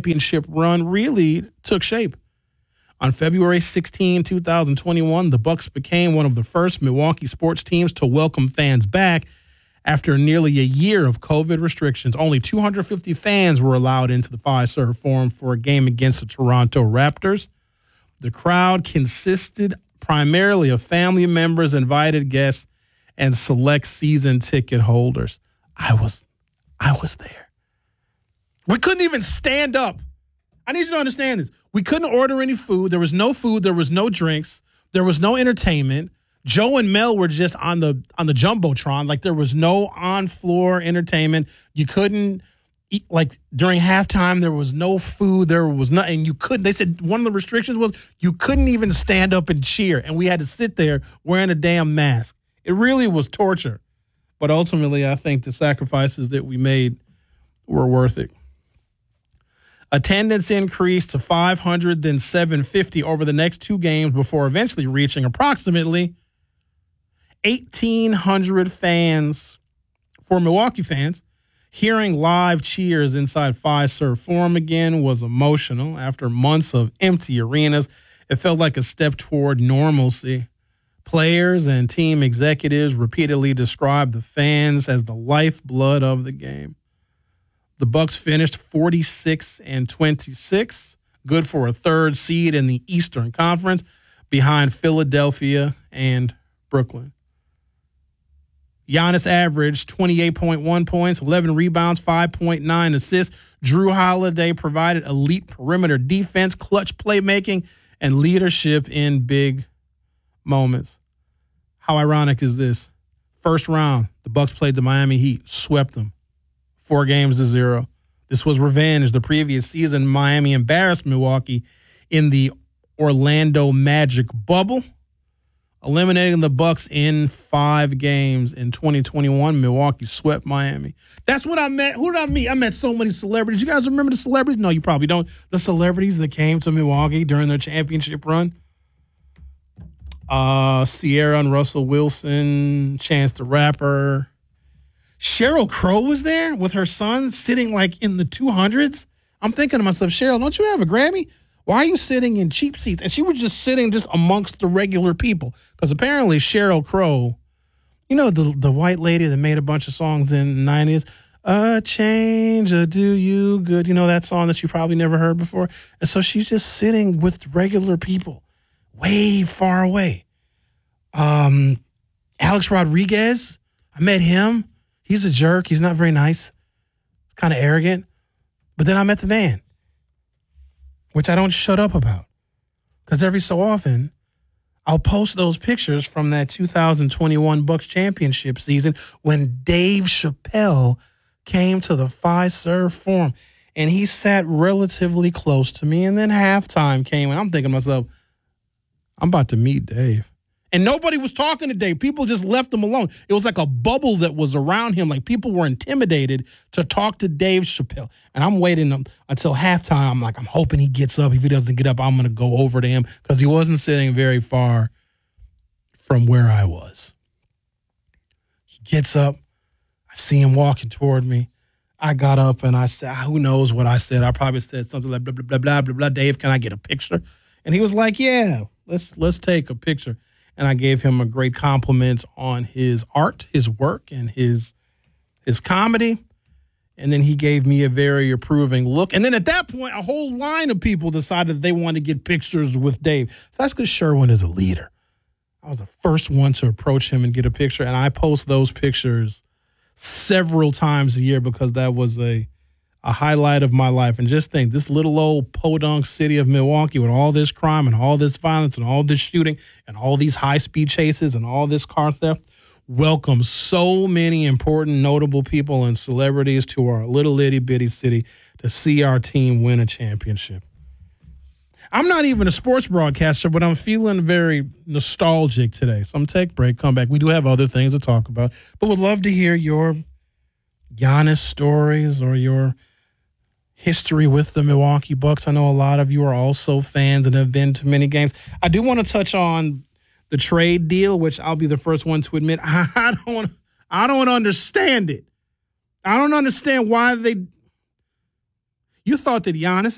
championship run really took shape. On February 16, 2021, the Bucks became one of the first Milwaukee sports teams to welcome fans back after nearly a year of COVID restrictions. Only 250 fans were allowed into the Fiserv Forum for a game against the Toronto Raptors. The crowd consisted primarily of family members, invited guests, and select season ticket holders. I was there. We couldn't even stand up. I need you to understand this. We couldn't order any food. There was no food. There was no drinks. There was no entertainment. Joe and Mel were just on the Jumbotron. Like, there was no on-floor entertainment. You couldn't eat, like, during halftime, there was no food. There was nothing. You couldn't. They said one of the restrictions was you couldn't even stand up and cheer. And we had to sit there wearing a damn mask. It really was torture. But ultimately, I think the sacrifices that we made were worth it. Attendance increased to 500, then 750 over the next two games before eventually reaching approximately 1,800 fans. For Milwaukee fans, hearing live cheers inside Fiserv Forum again was emotional. After months of empty arenas, it felt like a step toward normalcy. Players and team executives repeatedly described the fans as the lifeblood of the game. The Bucks finished 46-26, good for a third seed in the Eastern Conference, behind Philadelphia and Brooklyn. Giannis averaged 28.1 points, 11 rebounds, 5.9 assists. Drew Holiday provided elite perimeter defense, clutch playmaking, and leadership in big moments. How ironic is this? First round, the Bucks played the Miami Heat, swept them 4-0. This was revenge. The previous season, Miami embarrassed Milwaukee in the Orlando Magic bubble, eliminating the Bucks in 5 games. In 2021, Milwaukee swept Miami. That's what I met. Who did I meet? I met so many celebrities. You guys remember the celebrities? No, you probably don't. The celebrities that came to Milwaukee during their championship run. Sierra and Russell Wilson, Chance the Rapper. Sheryl Crow was there with her son sitting like in the 200s. I'm thinking to myself, Sheryl, don't you have a Grammy? Why are you sitting in cheap seats? And she was just sitting just amongst the regular people. Because apparently Sheryl Crow, you know, the white lady that made a bunch of songs in the 90s, A Change will Do You Good. You know that song that you probably never heard before? And so she's just sitting with regular people way far away. Alex Rodriguez, I met him. He's a jerk. He's not very nice. Kind of arrogant. But then I met the man, which I don't shut up about. Because every so often, I'll post those pictures from that 2021 Bucks championship season when Dave Chappelle came to the Fiserv Forum. And he sat relatively close to me. And then halftime came, and I'm thinking to myself, I'm about to meet Dave. And nobody was talking to Dave. People just left him alone. It was like a bubble that was around him. Like, people were intimidated to talk to Dave Chappelle. And I'm waiting until halftime. I'm like, I'm hoping he gets up. If he doesn't get up, I'm going to go over to him because he wasn't sitting very far from where I was. He gets up. I see him walking toward me. I got up and I said, who knows what I said. I probably said something like, blah, blah, blah, blah, blah, blah. Dave, can I get a picture? And he was like, yeah, let's take a picture. And I gave him a great compliment on his art, his work, and his comedy. And then he gave me a very approving look. And then at that point, a whole line of people decided they wanted to get pictures with Dave. That's because Sherwin is a leader. I was the first one to approach him and get a picture. And I post those pictures several times a year because that was a highlight of my life. And just think, this little old podunk city of Milwaukee with all this crime and all this violence and all this shooting and all these high-speed chases and all this car theft welcomes so many important, notable people and celebrities to our little itty-bitty city to see our team win a championship. I'm not even a sports broadcaster, but I'm feeling very nostalgic today. So I'm going to take a break, come back. We do have other things to talk about, but would love to hear your Giannis stories or your history with the Milwaukee Bucks. I know a lot of you are also fans and have been to many games. I do want to touch on the trade deal, which I'll be the first one to admit I don't understand it. I don't understand why you thought that Giannis